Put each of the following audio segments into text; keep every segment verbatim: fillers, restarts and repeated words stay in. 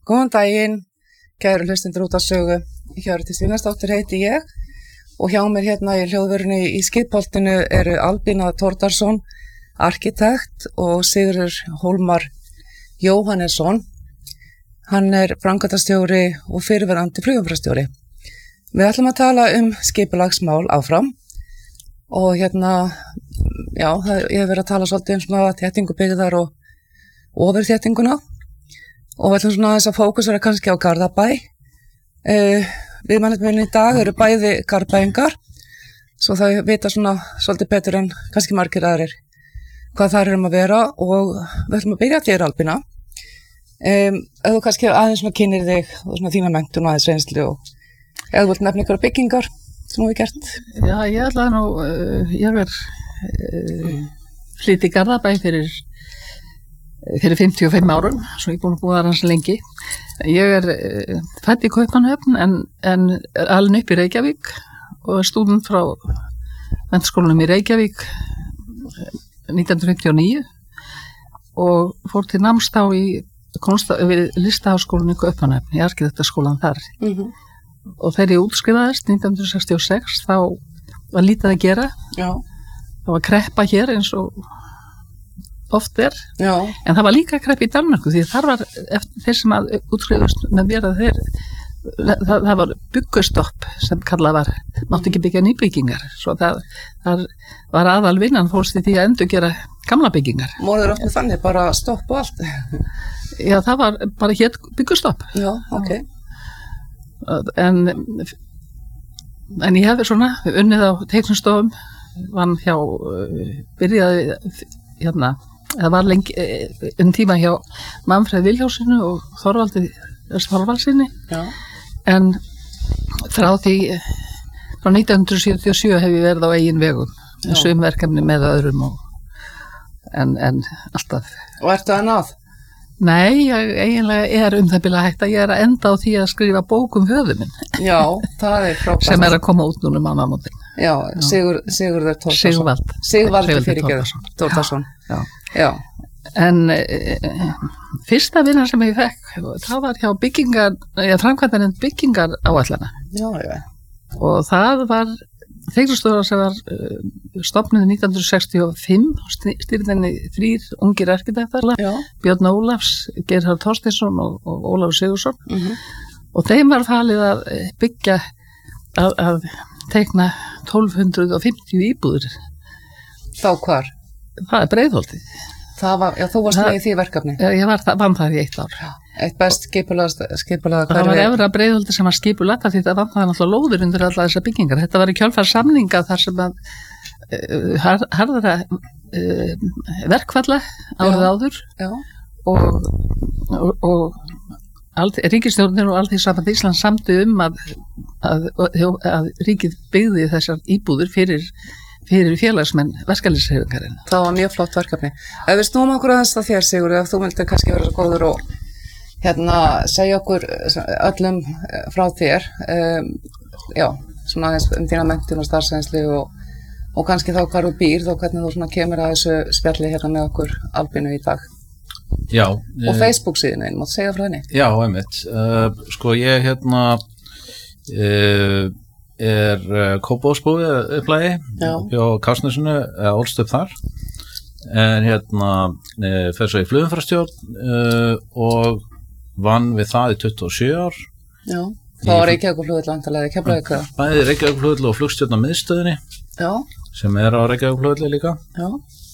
Góðan daginn, kæru hlustendur út á sögu. Hjördís Einarsdóttir heiti ég og hjá mér hérna í hljóðverunni í skipholtinu eru Albína Thordarson, arkitekt og Sigurður Hólmar Jóhannesson. Hann er framkvæmdastjóri og fyrrverandi flugumferðarstjóri. Við ætlum að tala um skipulagsmál áfram og hérna, já, það, ég hef verið að tala svolítið um svona þéttingu byggðar og ofurþéttinguna og við ætlum svona aðeins að fókusera kannski á Garðabæ. Uh, við mannum í dag eru bæði Garðbæingar, svo það vita svona svolítið betur en kannski margir aðrir hvað það er um að vera og við ætlum að byrja þér, Albína. Um, ef þú kannski aðeins svona kynir þig og svona þína menntun og aðeins reynslu og ef þú vilt nefna ykkur byggingar sem þú hefur gert. Já, ég ætla nú, uh, ég er uh, flytt í Garðabæ fyrir fyrir fimmtíu og fimm árum, svo ég er búin að búa þar hans lengi. Ég er uh, fædd í Kaupmannahöfn en, en er alin upp í Reykjavík og er stúdent frá menntaskólanum í Reykjavík nítján hundruð fimmtíu og níu og fór til náms þá í konsta, við listaháskólanum í Kaupmannahöfn, í arkitektaskólan þar. Mm-hmm. Og þegar ég útskrifaðist nítján hundruð sextíu og sex þá var lítið að gera. Já. Það var kreppa hér eins og oft er, já. En það var líka kreppa í Danmörku því þar var eftir þeir sem að útskrifast með mér að þeir það, það var byggustopp sem kallað var, mátti ekki byggja nýbyggingar, svo það, það var aðal vinnan fórst í því að endur gera gamla byggingar. Móður ofta þannig bara stopp og allt? Já, það var bara hér byggustopp. Já, ok. En en ég hefði svona unnið á teiknistofum, vann hjá byrjaði hérna það var lengi um tíma hjá Manfred Vilhjálmsssyni og Þorvaldi Þorvaldsinni, en frá því frá nítján hundruð sjötíu og sjö hef ég verið á eigin vegum, sum verkefni með öðrum og, en, en alltaf. Og ertu að náð? Nei, ég eiginlega er um það bila hægt að ég er að enda á því að skrifa bók um höfuð minn. Já, það er frábært. Sem er að koma út núna um mánaðamótin. Já, Sigur, Sigurður Thordarson. Sigvald. Sigvaldi fyrirgefðu, Thordarson. Já. Já. En e, fyrsta vinna sem ég fekk, það var hjá byggingar, ég framkvæmdanefnd byggingar áætlana. Já, já. Og það var teiknistofan sem var uh, stofnuð nítján hundruð sextíu og fimm, stýrðinni þrír ungir arkitektar, Björn Ólafs, Gerhard Þorsteinsson og, og Ólafur Sigursson. Mm-hmm. Og þeim var falið að byggja að, að teikna tólf hundruð fimmtíu íbúðir. Þá hvar? Það er Breiðholtið. Það var, já, þú varst með í því verkefni. Já, ég var vann þar í eitt ár. Já. Eitt best skipulagða hverfi. Það var efra Breiðholtið sem var skipulagt því það vann það náttúrulega lóður undir alla þessar byggingar. Þetta var í kjölfar samninga þar sem að uh, harðara uh, verkfalla árið áður já. og, og, og ríkisstjórnin og Alþýðusamband Íslands samdu um að, að, að, að ríkið byggði þessar íbúður fyrir fyrir félagsmenn verkalýðshreyfingarinnar. Það var mjög flott verkefni. Ef við snúum okkur aðeins að þér, Sigur, ef þú vildir kannski vera svo góður og hérna segja okkur öllum frá þér, um, já, svona aðeins um þína menntun og starfsreynslu og, og kannski þá hvar þú býr, þá hvernig þú svona kemur að þessu spjalli hérna með okkur Albínu í dag. Já. Og e... Facebook síðan einn, máttu segja frá henni? Já, einmitt. Uh, sko ég hérna uh, er uh, Kópavogsbúi upplægi hjá Kársnesinu, eða ólst upp þar, en hérna uh, fer svo í flugumferðarstjórn uh, og vann við það í tuttugu og sjö ár. Já, þá var Reykjavíkurflugvöll vantarlega, Keflavík eða? Bæði Reykjavíkurflugvöll og flugstjórn á miðstöðinni, já. Sem er á Reykjavíkurflugvölli líka. Já.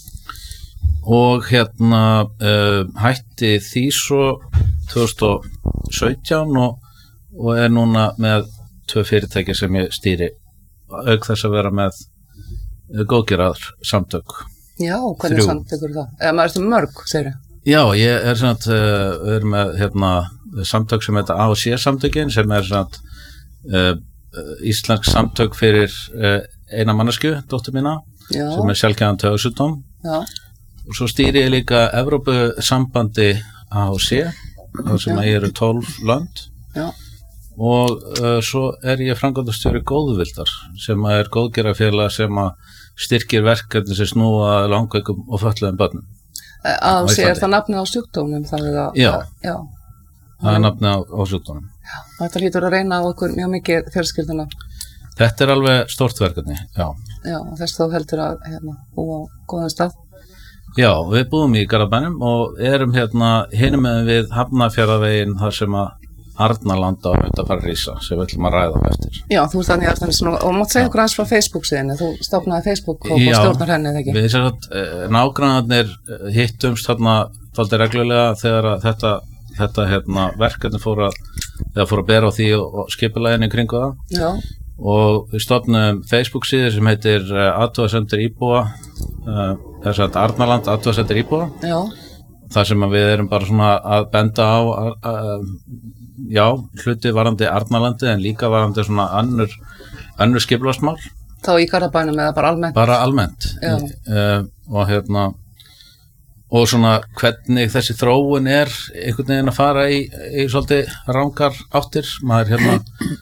Og hérna uh, hætti því svo tvö þúsund og sautján og, og er núna með tvö fyrirtæki sem ég stýri, auk þess að vera með góðgerðar samtök. Já, hvernig Þrjú. Samtökur það? Eða maður ertu mörg, segir þau? Já, ég er svona, uh, við erum með hérna, samtök sem heita A og C samtökin, sem er svona uh, íslensk samtök fyrir uh, eina mannesku, dóttur mína, já. Sem er sjálfgefandi taugasjúkdóm. Já. Og svo stýri ég líka Evrópusambandi A og C, sem ég eru tólf lönd. Já. Og uh, svo er ég framkvæmdastjóri Góðvildar, sem er góðgerðarfélag sem að styrkir verkefni sem snúa langveikum og fötluðum börnum. Að sé er það nafnið á sjúkdómum það er að, já. já. Það er nafni á, á sjúkdómnum. Já, þetta lítur að reyna á ykkur mjög mikið fjölskylduna. Þetta er alveg stórt verkefni, já. Já, og þess þá heldur að hérna, búa á góðan stað. Já, við búum í Garðabænum og erum hérna hinum með við Hafnarfjarðarveginn þar sem að Arnarland á að fara að rísa sem við ætlum að ræða á eftir. Já, þú ert þannig Arnarland og mátt segja okkur aðeins frá Facebook síðan, þú stofnaði Facebook og stjórnar henni, eða ekki? Já, við séum að nágrannarnir hittumst þarna þáttið reglulega þegar að þetta, þetta hérna, verkefni fór að, fór að bera á því og, og skipulæginni kringu það. Já. Og við stofnum Facebook síður sem heitir uh, Athugasemdir íbúa uh, þess að Arnarland Athugasemdir íbúa. Já. Þar sem að við erum bara svona að benda á uh, uh, já, hluti varandi Arnarlandi en líka varandi svona annur, annur skipulagsmál. Þá í Garðabænum eða bara almennt? Bara almennt. Já. Uh, og hérna og svona hvernig þessi þróun er einhvern veginn að fara í, í svolítið rangar áttir. Maður hérna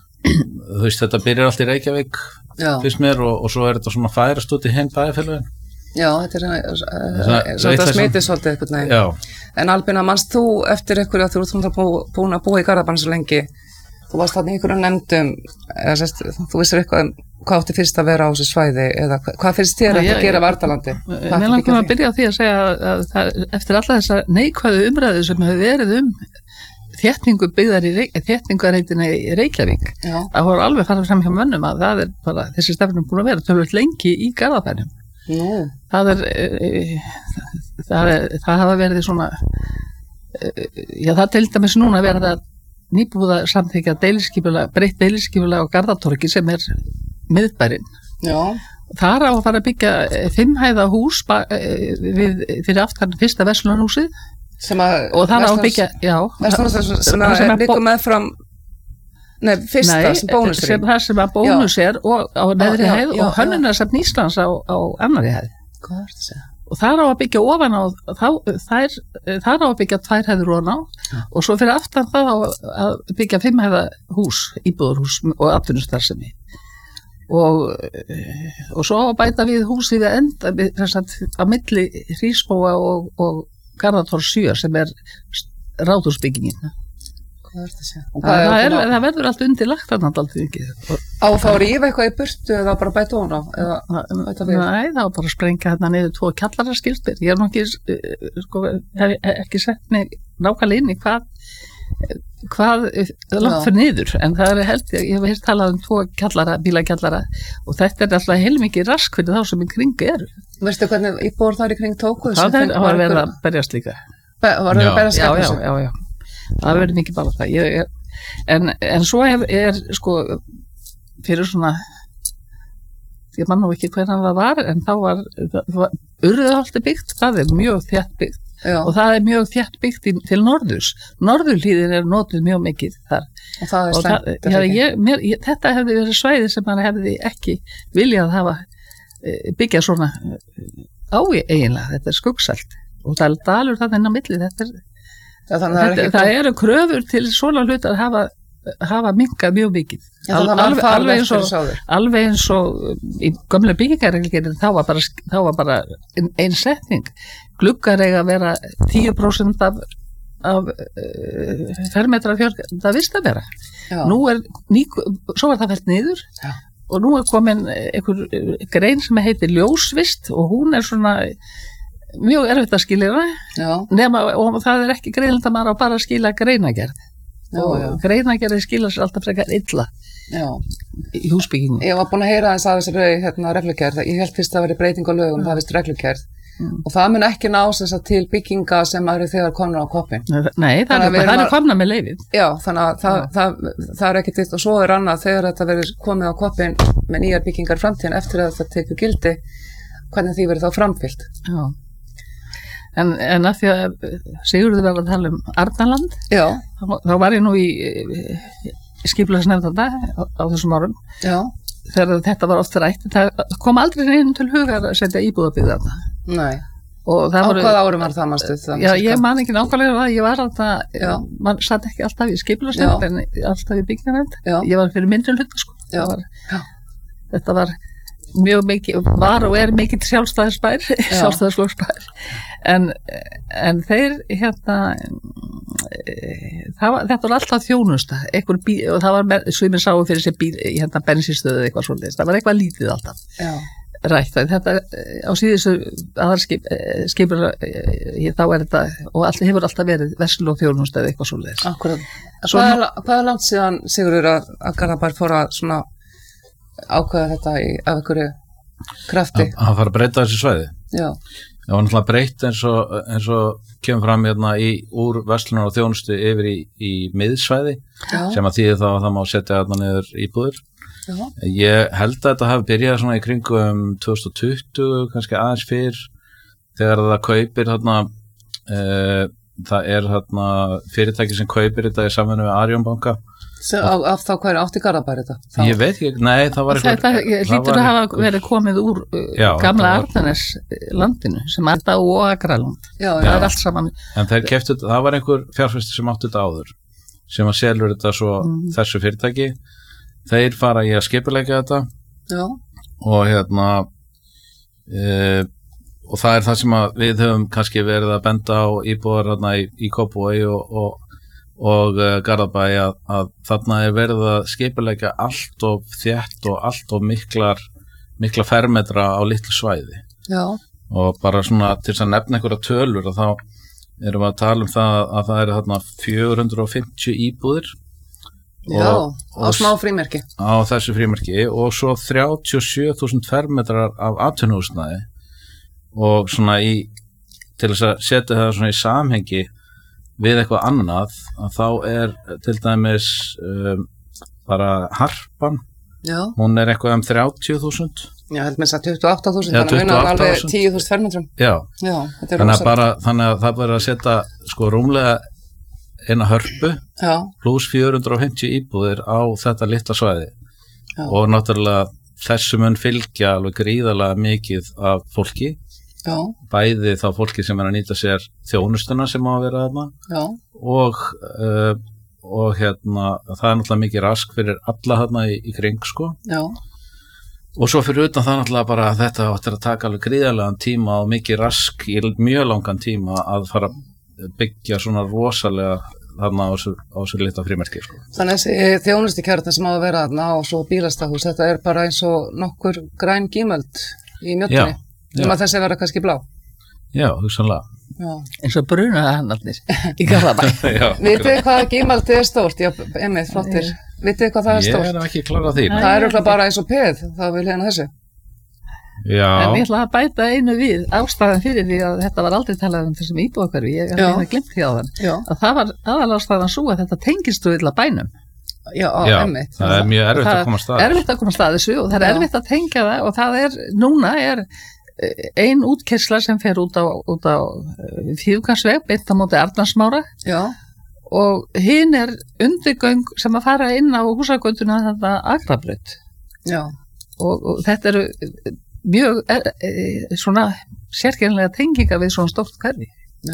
þú veist, þetta byrjar allt í Reykjavík fyrst mér og, og svo er þetta svona færast út í hinn bæjarfélögin. Já, þetta er svona, svona smitið svolítið einhvern veginn. Já. En Albína, manst þú eftir einhverju að þú ert bú, búin að búa í Garðabænum svo lengi, þú varst þarna í einhverju nefndum, eða sérst, þú vissir eitthvað um hvað átti fyrst að vera á þessu svæði eða hvað finnst þér ekki að gera af Arnarlandi? Mér langar að byrja á því að segja að það, eftir alla þessa neikvæðu umræðu sem hefur verið um þétningu byggðar í Reykjavík, þétningarreitina í Reykjavík, Já. Það voru alveg farið fram hjá mönnum að það er bara, þessi stefnum búin að vera tölvöld lengi í Garðabænum. Nú. Það er, e, það er, það hafa verið svona, e, já það til dæmis núna verið að nýbúða samþykja deiliskipulag, breytt deiliskipulag á Garðatorgi sem er miðbærinn. Já. Þar á að fara að byggja fimmhæða hús ba, e, við, fyrir aftan fyrsta verslunarhúsið. Sem að og það á að byggja, já sem, sem að, að byggja með fram nei, fyrsta nei, sem bónusring sem það sem að bónus er og á neðri hæð já, og Hönnunarsafn Íslands á, á annarri hæð og það á að byggja ofan á þá, þær, það á að byggja tvær hæður ofan á já. Og svo fyrir aftan það á að byggja fimm hæða hús, íbúðarhús og atvinnustarfsemi og, og svo á að bæta við húsi við enda þess að á milli Hrísbóa og, og Garðatorg sjö sem er ráðhúsbyggingin. Hvað er þetta að segja? Það, það, er, það verður allt undirlagt þarna alltaf ekki. Á þá að rífa eitthvað í burtu eða bara bæta ofan á? Eða, nei, það var bara að sprengja hérna niður tvo kjallara skilsbyr. Ég er nú ekki, sko, hef ekki sett mig nákvæmlega inn í hvað, hvað langt fyrir niður, en það er held, ég hef hér talað um tvo kjallara, bílakjallara og þetta er alltaf heilmikið rask fyrir þá sem í kring eru. Veistu hvernig íbúar þar í kring tóku þessu? Það var verið að berjast líka. Be, var verið að berjast já, já, já, já. Það verið mikið bara það. Ég, ég, en, en svo er, er sko fyrir svona ég man nú ekki hvernig það var en þá var, var Urðuholti byggt, það er mjög þétt byggt já. Og það er mjög þétt byggt í, til norðurs. Norðurhlíðin er notuð mjög mikið þar. Og það er slæmt. Já, ég, mér, ég, þetta hefði verið svæði sem hann hefði ekki viljað hafa byggja svona á eiginlega, þetta er skuggsalt og það er dalur þannig inn á milli þetta er, já, það, þetta, er það eru kröfur til svona hlut að hafa, hafa minkað mjög mikið já, Al, alveg, alveg, eins og, alveg eins og í gömlu byggingarreglgerðin þá var bara, þá var bara ein, ein setning gluggar eiga að vera tíu prósent af, af uh, fermetra fjörg það vist að vera já. Nú er, ný, svo var það fælt niður já. Og nú er komin einhver grein sem heitir ljósvist og hún er svona mjög erfitt að skilja nema og það er ekki greinilegt að maður á bara að skila greinagerð já, og já. Greinagerði skila sér alltaf frekar illa já. Í húsbyggingu. Ég var búin að heyra þess að þessari hérna, reglugerð, ég held fyrst að það veri breyting á lögum, mm. það vist reglugerð mm. og það mun ekki ná þess að til bygginga sem eru þegar komna á koppin. Nei, það er, er komna með leyfið. Já, þannig að það, það, það, það er ekkert eitt og svo er annað þegar þetta verður komið á koppin með nýjar byggingar framtíðan eftir að það tekur gildi, hvernig því verður þá framfyllt. Já, en, en að því að Sigurður var að tala um Arnarland, Já. Þá, þá var ég nú í, í skipulagsnefndanda á, á þessum árum. Já. Þegar þetta var oft rætt, það kom aldrei reynum til hugar að setja íbúðabyggð þarna. Nei. Og það á voru, hvað árum var það mástu? Já, ég man ekki nákvæmlega það, ég var alltaf, mann satt ekki alltaf í skipulagsnefnd en alltaf í byggingarnefnd. Ég var fyrir mindri hluta sko. Var, þetta var mjög mikið, var og er mikið sjálfstæðisbær, sjálfstæðisflokksbær. En, en þeir hérna það var, þetta var alltaf þjónusta bíl, og það var, sumir sáu fyrir sér bíl í hérna bensinstöðu eitthvað svoleiðis, það var eitthvað lítið alltaf Já. rætt, þetta á síðustu aðarskip skipur, þá er þetta og alltaf hefur alltaf verið verslu og þjónusta eða eitthvað svoleiðis. Akkurat. Hvað er, hvað er langt síðan Sigurður að, að Garðabær fór að svona ákveða þetta í, af einhverju krafti? Að fara að breyta þessi svæði? Já. Það var náttúrulega breytt eins og, eins og kemur fram hérna í úr verslunar og þjónustu yfir í, í miðsvæði Já. sem að þýðir þá að það má setja hérna niður íbúðir. Já. Ég held að þetta hafi byrjað svona í kringum tvö þúsund tuttugu, kannski aðeins fyrr, þegar það kaupir hérna, e, það er hérna fyrirtæki sem kaupir þetta í samvinnu við Arion banka. Af, af þá hvað er átt í Garðabær þetta? Þá. Ég veit ekki, nei það var eitthvað Það, það hlýtur að hafa verið komið úr já, gamla Arnarnes landinu sem er þetta og Akraland það er allt saman En þeir keyptu, það var einhver fjárfesti sem átti þetta áður sem að selur þetta svo mm. þessu fyrirtæki þeir fara í að skipuleggja þetta já. og hérna e, og það er það sem að við höfum kannski verið að benda á íbúðar hérna í, í Kópavogi og, og og uh, Garðabæ að, að þarna er verið að skipuleggja allt og þétt og allt og miklar mikla fermetra á litlu svæði Já. og bara svona til að nefna einhverja tölur og þá erum við að tala um það að það eru þarna fjögur hundruð fimmtíu íbúðir Já, og, á smá frímerki á þessu frímerki og svo þrjátíu og sjö þúsund fermetrar af atvinnuhúsnæði og svona í til þess að setja það svona í samhengi við eitthvað annað að þá er til dæmis um, bara Harpan Já. hún er eitthvað um þrjátíu þúsund Já, held með þess að tuttugu og átta þúsund þannig að munar alveg tíu þúsund fermetrum Já, Já þannig, að bara, þannig að það verður að setja sko rúmlega eina hörpu Já. pluss fjögur hundruð fimmtíu íbúðir á þetta litla svæði Já. og náttúrulega þessu mun fylgja alveg gríðarlega mikið af fólki Já. bæði þá fólki sem er að nýta sér þjónustuna sem á að vera þarna Já. og uh, og hérna það er náttúrulega mikið rask fyrir alla þarna í, í kring sko Já. og svo fyrir utan það náttúrulega bara að þetta áttir að taka alveg gríðarlegan tíma og mikið rask í mjög langan tíma að fara að byggja svona rosalega þarna á þessu, á þessu litla frímerki sko. Þannig að þessi þjónustukjarna sem á að vera þarna og svo bílastahús, þetta er bara eins og nokkur græn gímöld í mjöldinni um að þessi vera kannski blá Já, hugsanlega eins og brunaðarnir í Garðabæ Vitið þið hvað gímaldið er stórt? Já, einmitt, flottir Vitið þið hvað það er stórt? Ég er ekki klár á því Það er örugglega bara eins og peð, það vil hérna þessu Já En ég ætla að bæta einu við ástæðan fyrir því að þetta var aldrei talað um þessum íbúðahverfi ég hef hérna glimt því á þann að það var aðalástæðan svo að þetta tengist þú illa bænum Já, á, Já einmitt það er mjög erfitt að koma að staði Erfitt að koma að staði þessu og það er Já. erfitt að tengja það og það er, núna er ein útkersla sem fer út á, út á Fífugarðsveg beint á móti Arnarsmára Já. og hinn er undirgöng sem að fara inn á húsagötuna þetta Akrabraut og, og þetta eru mjög er, er, svona sérkennilega tenginga við svona stórt hverfi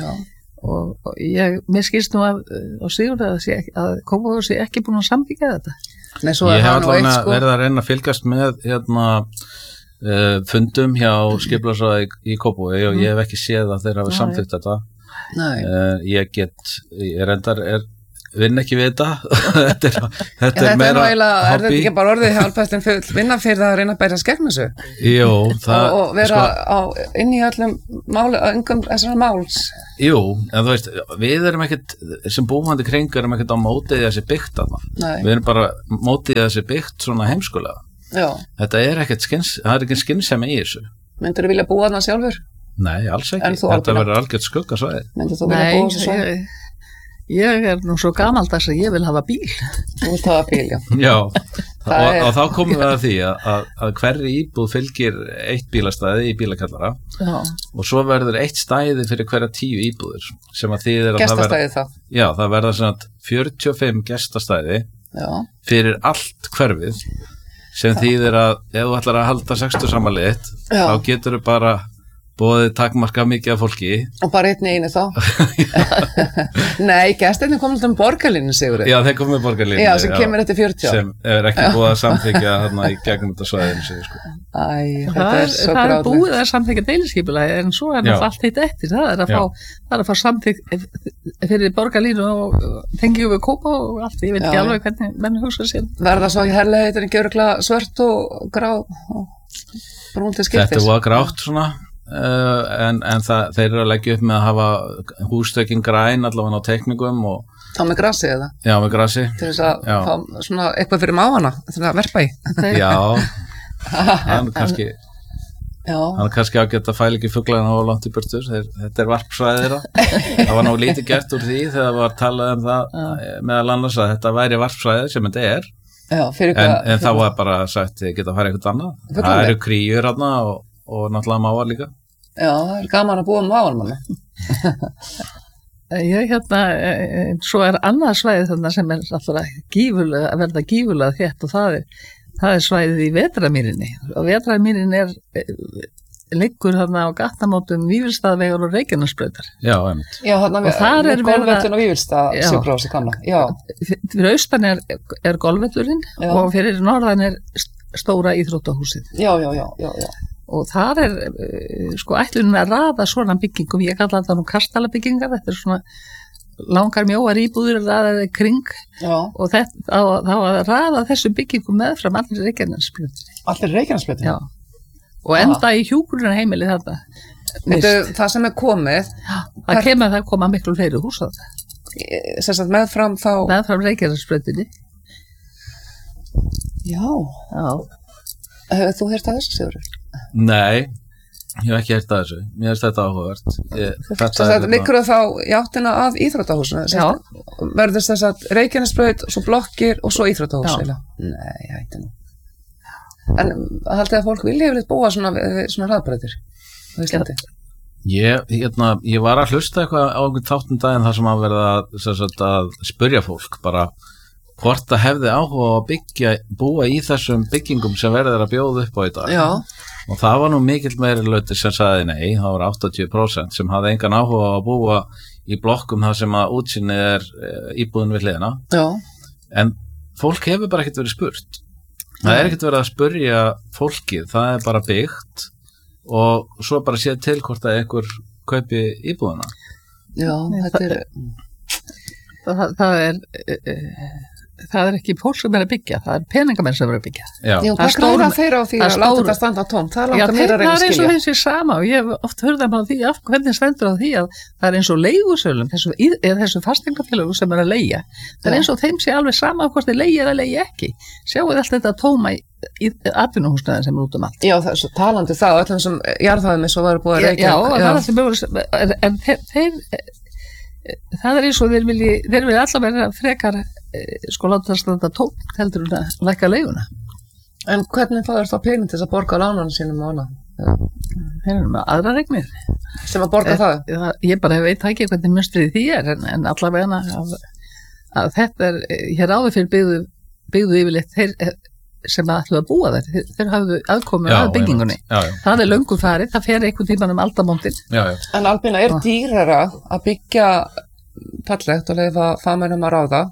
og, og ég, mér skilst nú að á Sigurði að, sé, að Kópavogur sé ekki búin að sambyggja þetta Nei, Ég hef allavega sko... verið að reyna að fylgast með hérna Uh, fundum hjá skipulagsráði í Kópavogi og ég hef ekki séð að þeir hafa samþykkt þetta uh, ég get ég reyndar er vinn ekki við þetta þetta er, þetta ja, er meira hobby er þetta ekki bara orðið hjálpæstin vinna fyrir það að reyna að bæra skegn þessu Jú, það, og, og vera sko, á, inn í öllum mál, öngum þessar máls Jú, en þú veist, við erum ekkert sem búandi kring erum ekkert á mótið þessi byggt við erum bara mótið þessi byggt svona heimskulega Já. Þetta er ekkert skins, það er ekki skynsemi í þessu. Myndur þú vilja búa þarna sjálfur? Nei, alls ekki. Þetta verður algjört skuggasvæði. Myndur þú vilja búa þessu svæði? Ég, ég er nú svo gamaldags að ég vil hafa bíl. Þú vilt hafa bíl, já. Já, og, er... og þá komum við að því að, að, að hverri íbúð fylgir eitt bílastæði í bílakallara já. Og svo verður eitt stæði fyrir hverja tíu íbúður sem að þýðir að það verður það. Já, það verður svona fjörutíu og fimm gestastæði já. Fyrir allt hverfið sem þýðir að ef þú ætlar að halda sextugsafmælið þitt þá getur þú bara boðið takmarka mikið af fólki. Og bara einn í einu þá? Nei, gestirnir kom alltaf um borgarlínu, Sigurður. Já, þeir komum með borgarlínu. Já, sem já, kemur eftir fjörutíu ár. Sem er ekki búið að samþykja þarna í gegnum þetta svæðinu, segir sko. Æ, þetta það er, er svo það er grátlegt. búið að samþykja deiliskipulagi en svo er náttúrulega allt hitt eftir. Það er að fá, það er að fá samþykja fyrir borgarlínu og tengjum við kópa og allt. Ég veit ekki alveg hvernig menn hugsa sér. Verða svo í herlegheitinni gjöruglega svört og grá og brúntið skiptis. Þetta var grátt svona. Uh, en, en það, þeir eru að leggja upp með að hafa hústökin græn allavega á teikningum og þá með grasi eða? Já, með grasi til þess að já. Fá svona eitthvað fyrir máana til að verpa í Já, hann kannski já. hann kannski á að geta fæl ekki fuglarna á langt í burtu, þetta er varpsvæði þeirra það var nú lítið gert úr því þegar var talað um það já. Meðal annars að þetta væri varpsvæði sem þetta er já, en, en þá var bara sagt þið geta að fara eitthvað annað Fuglarni. Það eru kríur þarna og, og náttúrulega mávar líka Já, það er gaman að búa um mávar manni Ég hérna, svo er annað svæði þarna sem er alltaf gífurlega, að verða gífurlega þétt og það er, það er svæðið í Vetramýrinni og Vetramýrin er liggur þarna á gattamótum Vífilsstaðvegar og Reykjanesbrautar. Já, einmitt. Já, þarna við golfvöllin og Vífilsstað sjúkrahúsi kanna. Já. Fyrir austan er, er golfvöllurinn og fyrir norðan er stóra íþróttahúsið. Já, já, já, já, já. Og þar er sko ætlunin að raða svona byggingum, ég kalla það nú kastalabyggingar, þetta er svona langar mjóar íbúðir raðaði kring Já. Og þetta, þá, þá að raða þessu byggingum meðfram allir Reykjanesbrautinni. Allir Reykjanesbrautinni? Já, og enda ah. í hjúkrunarheimili þetta. Þetta það sem er komið. Já, það per... kemur að það koma miklu fleiri hús á það. Sérstætt meðfram þá? Meðfram Reykjanesbrautinni. Já. Já. Hefur þú heyrt að þessu, Sigurður? Nei, ég hef ekki heyrt að þessu. Mér finnst þetta áhugavert. Þetta er liggur þá í áttina að íþróttahúsinu? Já. Verður þess að Reykjanesbraut, svo blokkir og svo íþróttahús? Já. Nei, ég hætti nú. En haldið að fólk vilja yfirleitt búa svona, svona hraðbrautir á Íslandi? Ég, hérna, ég var að hlusta eitthvað á einhvern þáttum daginn þar sem að verða að, að spyrja fólk bara hvort það hefði áhuga að byggja, búa í þessum byggingum sem verður að bjóða upp á í dag. Já. Og það var nú mikill meiri hluti sem sagði nei, það var áttatíu prósent sem hafði engan áhuga að búa í blokkum þar sem að útsýnið er íbúðin við hliðina. Já. En fólk hefur bara ekkert verið spurt. Það er ekkert verið að spurja fólkið, það er bara byggt og svo bara séð til hvort að einhver kaupi íbúðina. Já, þetta er... Það, það er... það er ekki fólk sem er að byggja, það er peningamenn sem er að byggja. Já, Já hvað græða þeir á því að láta þetta standa tómt? Það Já, þeir, það er eins og þessi sama og ég hef oft hörðað á því af hvernig stendur á því að það er eins og leigusölum, þessu, þessu fasteignafélögum sem er að leigja. Það er eins og þeim sé alveg sama hvort þeir leigja eða leigja ekki. Sjáu allt þetta tóma í, í atvinnuhúsnæðin sem er út um allt. Já, það er svo talandi það, öllum sem jarðhæðum eins og var búið að reykja. Já, það er alltaf mögulega, en þeir, þeir það er eins og þeir vilji, þeir vilji allavega frekar sko láta það standa tómt heldur en að lækka leiguna. En hvernig fáður þá pening til þess að borga lánunum sínum ána? Þeir eru með aðra regnir. Sem að borga það? Ég bara veit ekki hvernig mönstrið því er en, en allavega að, að þetta er, hér áður fyrir byggðu, byggðu yfirleitt þeir sem ætlu að búa þær, þeir, þeir hafðu aðkomið að byggingunni. Já, já. Það er löngu farið, það fer einhvern tímann um aldamótin. En Albína, er dýrara að byggja fallegt og leyfa fagmennum að ráða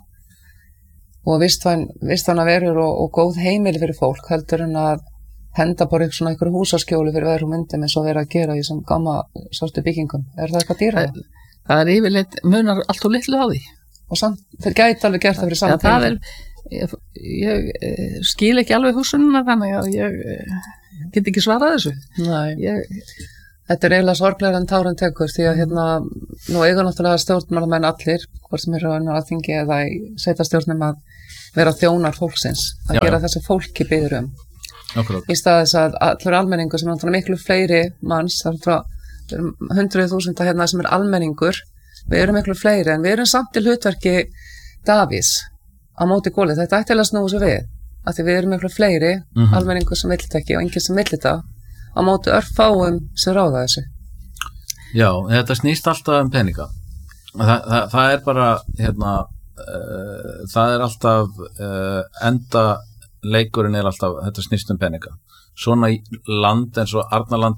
og vistvæna verur og, og góð heimili fyrir fólk heldur en að henda bara svona einhverju húsaskjóli fyrir veðrum myndum eins og vera að gera í þessum gamma svartu byggingum. Er það eitthvað dýrara? Það, það er yfirleitt munar allt og litlu á því. Og samt, þeir gæti alveg gert það fyrir saman pening. Ég, ég, ég skil ekki alveg húsununa þannig að ég, ég get ekki svarað þessu. Nei. Ég, Þetta er eiginlega sorglegar en táran tekur því að hérna, nú eiga náttúrulega stjórnmálamenn allir, hvort sem eru á þingi eða í sveitastjórnum að vera þjónar fólksins, að já, gera þessi fólki biður um. Akkurat. Í stað þess að allur almenningur sem er náttúrulega miklu fleiri manns, það er hundruð þúsunda hérna sem er almenningur, við erum miklu fleiri en við erum samt til hlutverki Davís á móti góli, þetta ætti að snúa svo við, að því við erum miklu fleiri mm-hmm. almenningur sem vill þetta ekki og enginn sem vill þetta á móti örfáum sem ráða þessu. Já, þetta snýst alltaf um peninga. Það, það, það er bara, hérna, uh, það er alltaf, uh, enda leikurinn er alltaf, þetta snýst um peninga. Svona land eins og Arnarlandið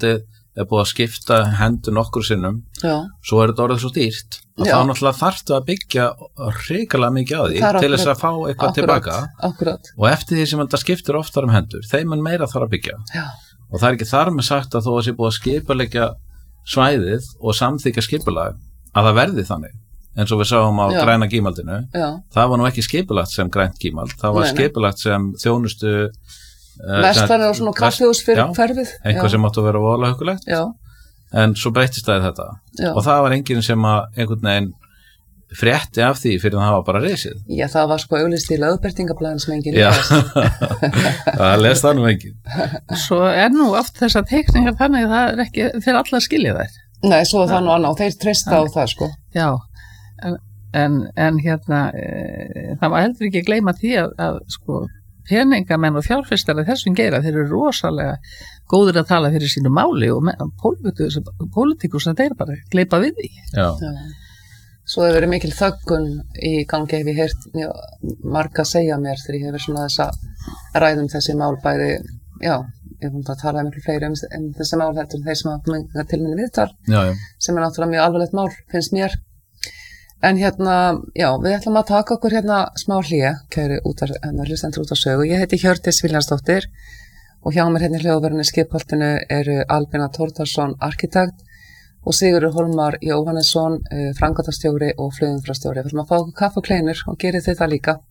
er búið að skipta hendur nokkur sinnum, Já. Svo er þetta orðið svo dýrt að Já. þá náttúrulega þarftu að byggja hrikalega mikið á því til þess að fá eitthvað akkurat, tilbaka akkurat. og eftir því sem þetta skiptir oftar um hendur þeim mun meira þarf að byggja Já. og það er ekki þar með sagt að þó að sé búið að skipuleggja svæðið og samþykja skipulag að það verði þannig eins og við sáum á Já. græna gímaldinu Já. það var nú ekki skipulagt sem grænt gímald það var Nei, nei. skipulagt sem þjónustu Verslanir og svona kaffihús fyrir hverfið. Eitthvað Já. sem áttu að vera voðalega huggulegt. Já. En svo breyttist það í þetta. Já. Og það var enginn sem að einhvern veginn frétti af því fyrir að það var bara risið. Já, það var sko auglýst í lögbertingablaðin sem enginn Já. les. Það les það nú enginn. Svo er nú oft þessar teikningar þannig að það er ekki fyrir alla að skilja þær. Nei, svo er það nú annað og þeir treysta á það sko. Já, en, en, en hérna, e, það var heldur ekki að gleyma því að, að sko, peningamenn og fjárfestari þessum geira, þeir eru rosalega góður að tala fyrir sínu máli og pólitíkus sem þeir bara gleypa við því. Já. Já. Svo hefur verið mikil þöggun í gangi hef ég heyrt já, marga segja mér þegar ég hefur svona þess að ræðum þessi mál bæði, já, ég hef búin að tala miklu fleiri um, um þessi mál heldur þeir sem hafa komið til minni viðtal Já, já. sem er náttúrulega mjög alvarlegt mál, finnst mér. En hérna, já, við ætlum að taka okkur hérna smá hlýja, kæri útar, hlustendur út á sögu. Ég heiti Hjördís Vilhjálmsdóttir og hjá mér hérna í hljóðverðinni skipholtinu eru Albína Thordarson, arkitekt og Sigurður Hólmar Jóhannesson, uh, framkvæmdastjóri og flugumferðarstjóri. Við ætlum að fá okkur kaffi og kleinur og gerið þið það líka.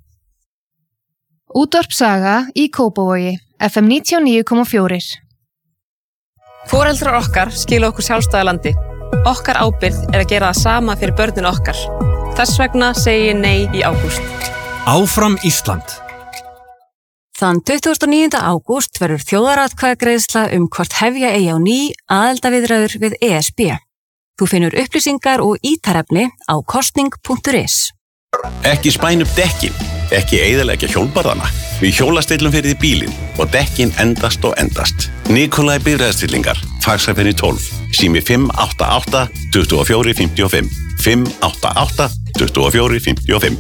Útvarpsaga í Kópavogi, F M níutíu og níu komma fjögur. Foreldrar okkar skila okkur sjálfstæðalandi. Okkar ábyrgð er að gera það sama fyrir börnin okkar. Þess vegna segi ég nei í ágúst. Áfram Ísland. Þann tuttugasta og níunda ágúst verður þjóðaratkvæðagreiðsla um hvort hefja eigi á ný aðildarviðræður við E S B. Þú finnur upplýsingar og ítarefni á kosning punktur is. Ekki spæn upp dekkin, ekki eyðileggja hjólbarðana. Við hjólastillum fyrir því bílinn og dekkin endast og endast. Nikolai bifreiðastillingar, fagsæfinni tólf, sími fimm átta átta, tuttugu og fjögur, fimmtíu og fimm, fimm átta átta, tuttugu og fjögur, fimmtíu og fimm.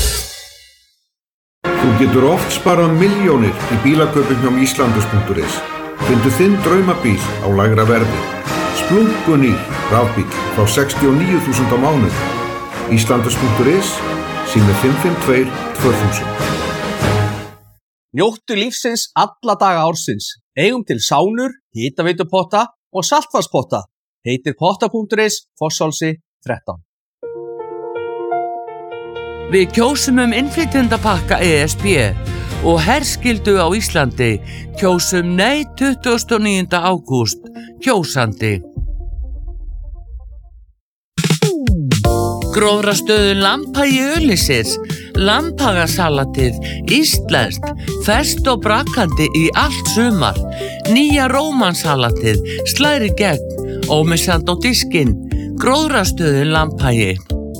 Þú getur oft sparað milljónir í bílakaupum hjá Íslandus punktur is. Fyndu þinn draumabíl á lægra verði. Splunkunýr rafbíl frá sextíu og níu þúsund á mánuði. Íslandus punktur is, sími fimm fimm tvö, tvö þúsund. Njóttu lífsins alla daga ársins. Eigum til sánur, hitaveitupotta og saltvarspotta. Heitir potta punktur is, Fossálsi þrettán. Við kjósum um innflytjendapakka E S B og herskildu á Íslandi kjósum nei tuttugasta og níunda ágúst, kjósandi. Grófrastöðu Lambhagi Ulysses, Lambhagasalatið, íslenskt, ferskt og brakandi í allt sumar, nýja rómansalatið, slæri gegn, ómissand á diskinn, Grófrastöðu Lambhagi.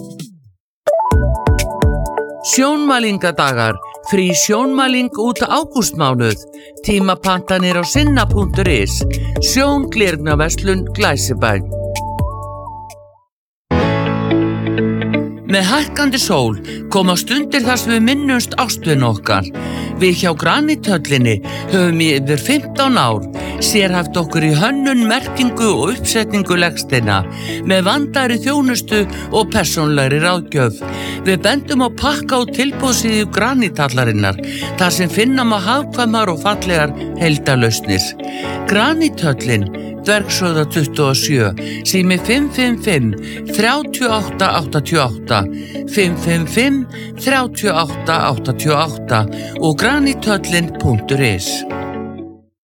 Sjónmælingadagar, frí sjónmæling út ágústmánuð, tímapantanir á sinna punktur is, sjónglernaverslun Glæsibæ. Með hækkandi sól koma stundir þar sem við minnumst ástvin okkar. Við hjá Granithöllinni höfum í yfir fimmtán ár sérhæft okkur í hönnun, merkingu og uppsetningu legsteina með vandaðri þjónustu og persónlegri ráðgjöf. Við bendum á pakka og tilboðsíðu Granithallarinnar þar sem finna má hagkvæmar og fallegar heildarlausnir. Granithöllin, Dvergshöfða tuttugu og sjö, sími fimm fimm fimm, þrjátíu og átta áttatíu og átta, fimm fimm fimm, þrjátíu og átta áttatíu og átta og granithöllin punktur is.